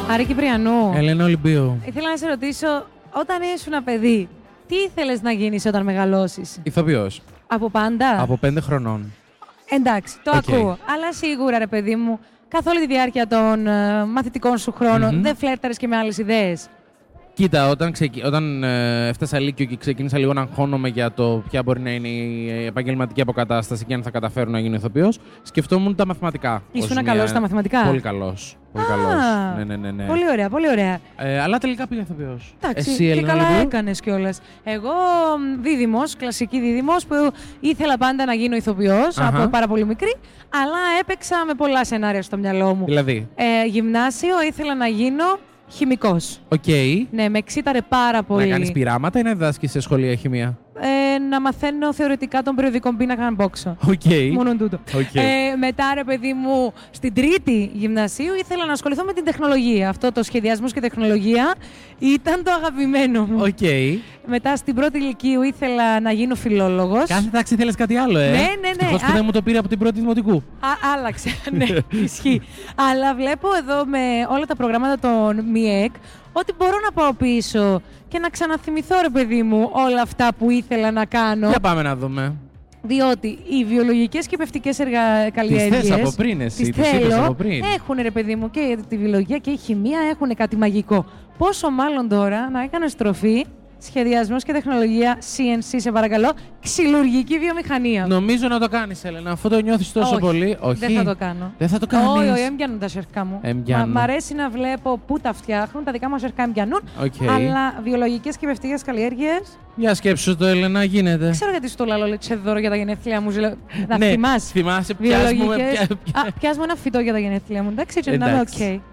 Άρη Κυπριανού. Ελένα Ολυμπίου. Ήθελα να σε ρωτήσω, όταν ήσουν παιδί, τι ήθελες να γίνεις όταν μεγαλώσεις? Ηθοποιός. Από πάντα? Από 5 χρονών. Εντάξει, το ακούω. Αλλά σίγουρα, ρε παιδί μου, καθ' όλη τη διάρκεια των μαθητικών σου χρόνων δεν φλέρταρες και με άλλες ιδέες? Κοίτα, όταν έφτασα Λύκειο και ξεκίνησα λίγο να αγχώνομαι για το ποια μπορεί να είναι η επαγγελματική αποκατάσταση και αν θα καταφέρω να γίνω ηθοποιός, σκεφτόμουν τα μαθηματικά. Ήσουν καλός στα μαθηματικά? Πολύ καλός. Πολύ καλός. Ναι. Πολύ ωραία, πολύ ωραία. Αλλά τελικά πήγα ηθοποιός. Εντάξει, εσύ, και Ελένα καλά Ολυμπίου? έκανες κιόλας. Εγώ δίδυμος, κλασική δίδυμος, που ήθελα πάντα να γίνω ηθοποιός από πάρα πολύ μικρή, αλλά έπαιξα με πολλά σενάρια στο μυαλό μου. Δηλαδή. Γυμνάσιο ήθελα να γίνω χημικός. Οκ. Ναι, με εξήταρε πάρα πολύ. Να κάνεις πειράματα ή να διδάσκεις σε σχολεία χημεία? Να μαθαίνω θεωρητικά των περιοδικών πίνακα να μπόξω. Μόνο τούτο. Μετά, ρε παιδί μου, στην τρίτη γυμνασίου ήθελα να ασχοληθώ με την τεχνολογία. Αυτό το σχεδιασμός και τεχνολογία ήταν το αγαπημένο μου. Μετά στην πρώτη ηλικίου ήθελα να γίνω φιλόλογος. Κάθε τάξη ήθελες κάτι άλλο, Ναι. Ευτυχώς που δεν μου το πήρε από την πρώτη δημοτικού. Άλλαξε, ναι, ισχύει. Αλλά βλέπω εδώ με όλα τα προγράμματα των ΜΙΕΚ ότι μπορώ να πάω πίσω και να ξαναθυμηθώ, ρε παιδί μου, όλα αυτά που ήθελα να κάνω. Για πάμε να δούμε. Διότι οι βιολογικές και πευτικές καλλιέργειες. Τις θες από πριν εσύ, τις θέλω, από πριν. έχουν, ρε παιδί μου, και τη βιολογία και η χημεία έχουν κάτι μαγικό. Πόσο μάλλον τώρα να έκανε στροφή, σχεδιασμός και τεχνολογία, CNC, σε παρακαλώ, ξυλουργική βιομηχανία. Νομίζω να το κάνεις, Έλενα, αφού το νιώθεις τόσο πολύ. Όχι. Δεν θα το κάνω. Δεν θα το κάνεις. Όχι, έμπιανουν τα σερκά μου. Μ' αρέσει να βλέπω πού τα φτιάχνουν, τα δικά μου σερκά έμπιανουν. Αλλά βιολογικές και πευτικές καλλιέργειες. Για σκέψου το, Έλενα, γίνεται. Ξέρω γιατί σου το λέω, λέξε δώρο για τα γενέθλιά μου. Να ναι, θυμάσαι. Θυμάσαι, πιάσ' μου ένα φυτό για τα γενέθλιά μου. Εντάξει, έτσι να είμαι οκ.